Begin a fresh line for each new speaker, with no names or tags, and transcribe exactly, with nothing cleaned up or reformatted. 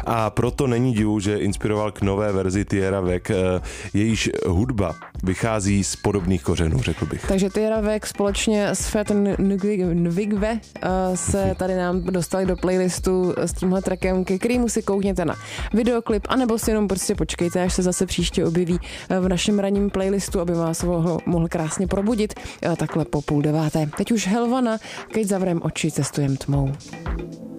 a proto není divu, že inspiroval k nové verzi Tierra Whack, jejíž hudba vychází z podobných kořenů, řekl bych.
Takže Tierra Whack společně s Fat Nwigwe se tady nám dostali do playlistu s tímhle trackem, ke kterému si koukněte na videoklip, anebo si jenom prostě počkejte, až se zase příště objeví v našem ranním playlistu, aby vás mohl, mohl krásně probudit takhle po půl deváté. Teď už Helvana, keď zavrem oči, cestujem tmou.